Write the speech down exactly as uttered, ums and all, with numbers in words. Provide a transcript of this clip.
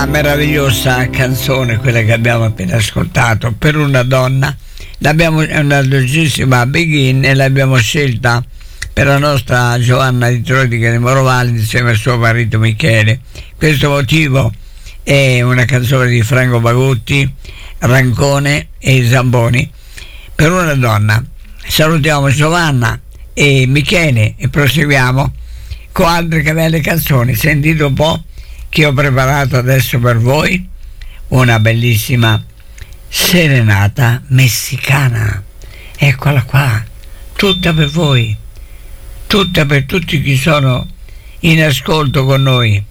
Meravigliosa canzone quella che abbiamo appena ascoltato, Per una donna. L'abbiamo, è una dolcissima Begin e l'abbiamo scelta per la nostra Giovanna di Trodica di Morovalli insieme al suo marito Michele. Questo motivo è una canzone di Franco Bagotti, Rancone e Zamboni, Per una donna. Salutiamo Giovanna e Michele e proseguiamo con altre che belle canzoni. Sentite un po' che ho preparato adesso per voi, una bellissima serenata messicana. Eccola qua, tutta per voi, tutta per tutti chi sono in ascolto con noi.